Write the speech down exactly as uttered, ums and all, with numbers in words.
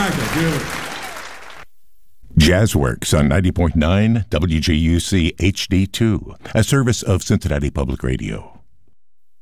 Thank you, dearly. Jazzworks on ninety point nine W J U C H D two, a service of Cincinnati Public Radio.